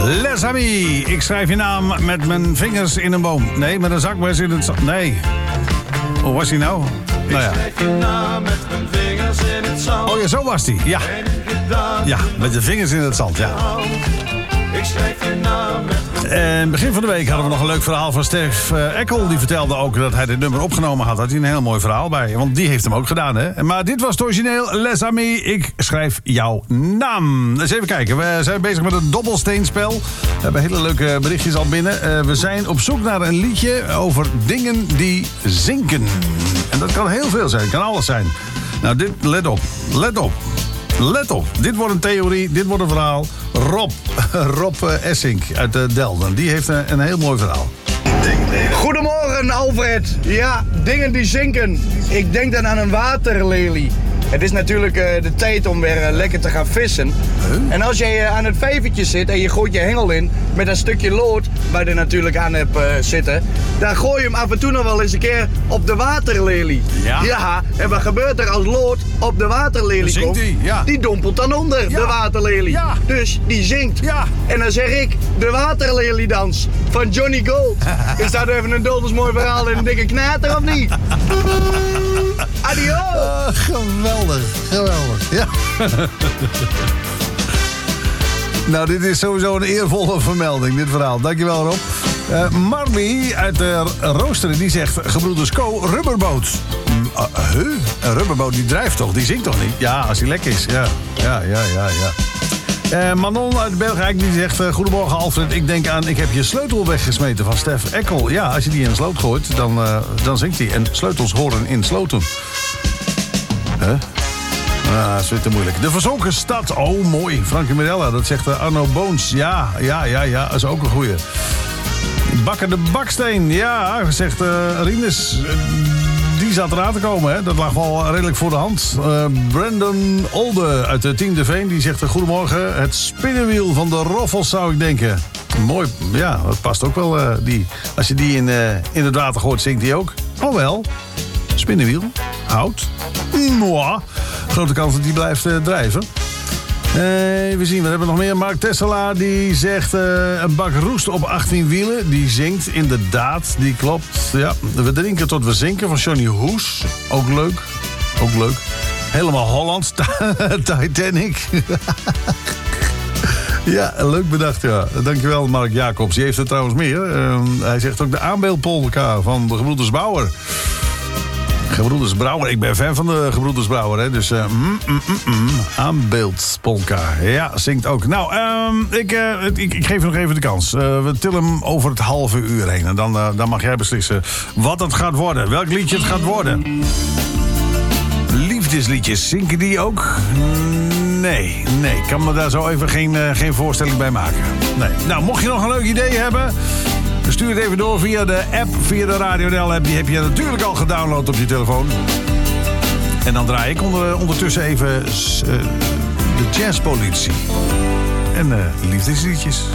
Les amis, ik schrijf je naam met mijn vingers in een boom. Nee, met een zakmes in het zand. Nee. Hoe was hij nou? Nou ja. Ik schrijf je naam met mijn vingers in het zand. Oh ja, zo was hij. Ja. Ja, met de vingers in het zand, ja. Ik schrijf je naam met... En begin van de week hadden we nog een leuk verhaal van Stef Eckel. Die vertelde ook dat hij dit nummer opgenomen had. Had hij een heel mooi verhaal bij. Want die heeft hem ook gedaan, hè. Maar dit was het origineel. Les amis, ik schrijf jouw naam. Eens even kijken. We zijn bezig met een dobbelsteenspel. We hebben hele leuke berichtjes al binnen. We zijn op zoek naar een liedje over dingen die zinken. En dat kan heel veel zijn. Het kan alles zijn. Nou, dit, let op. Let op. Let op, dit wordt een theorie, dit wordt een verhaal. Rob Essink uit Delden, die heeft een heel mooi verhaal. Goedemorgen Alfred. Ja, dingen die zinken. Ik denk dan aan een waterlelie. Het is natuurlijk de tijd om weer lekker te gaan vissen. En als jij aan het vijvertje zit en je gooit je hengel in met een stukje lood waar je er natuurlijk aan hebt zitten, dan gooi je hem af en toe nog wel eens een keer op de waterlelie. Ja, en wat gebeurt er als lood op de waterlelie komt? Die, ja. Die dompelt dan onder, de waterlelie. Ja. Dus die zinkt. Ja. En dan zeg ik, de waterleliedans van Johnny Gold. Is dat even een donders mooi verhaal en een dikke knater of niet? Adio! Geweldig, geweldig. Ja. Nou, dit is sowieso een eervolle vermelding, dit verhaal. Dankjewel, Rob. Marby uit Roosteren, die zegt... Gebroeders Co, rubberboot. Een rubberboot, die drijft toch? Die zingt toch niet? Ja, als hij lek is. Ja. Manon uit Belgrijk, die zegt... Goedemorgen, Alfred. Ik denk aan... Ik heb je sleutel weggesmeten van Stef Eckel. Ja, als je die in een sloot gooit, dan zingt hij. En sleutels horen in sloten. Dat is weer te moeilijk. De verzonken stad. Oh, mooi. Frankie Mirella, dat zegt Arno Boons. Ja, dat is ook een goeie. Bakker de Baksteen. Ja, zegt Rinus. Die zat eraan te komen, hè. Dat lag wel redelijk voor de hand. Brandon Olde uit de Tiende Veen. Die zegt goedemorgen. Het spinnenwiel van de Roffels, zou ik denken. Mooi. Ja, dat past ook wel. Als je die in het water gooit, zingt die ook. Oh wel. Spinnenwiel. Hout. Mwah. Grote kans dat die blijft drijven. Even zien, we hebben nog meer. Mark Tessela, die zegt een bak roest op 18 wielen. Die zingt, inderdaad, die klopt. Ja, we drinken tot we zinken van Johnny Hoes. Ook leuk. Helemaal Hollands. Titanic. Ja, leuk bedacht, ja. Dankjewel, Mark Jacobs. Die heeft er trouwens meer. Hij zegt ook de aanbeeldpolka van de Gebroeders Brouwer. Gebroeders Brouwer, ik ben fan van de Gebroeders Brouwer, hè. Dus aanbeeldpolka. Ja, zingt ook. Nou, ik geef je nog even de kans. We tillen hem over het halve uur heen. En dan mag jij beslissen wat het gaat worden. Welk liedje het gaat worden. Liefdesliedjes, zinken die ook? Nee. Ik kan me daar zo even geen voorstelling bij maken. Nee. Nou, mocht je nog een leuk idee hebben... Stuur het even door via de app, via de Radio NL app. Die heb je natuurlijk al gedownload op je telefoon. En dan draai ik ondertussen even de jazzpolitie. En liefdesliedjes.